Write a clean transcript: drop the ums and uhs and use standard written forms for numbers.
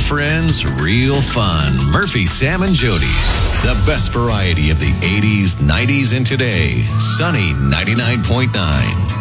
friends, real fun. Murphy, Sam, and Jody. The best variety of the 80s, 90s, and today. Sunny 99.9.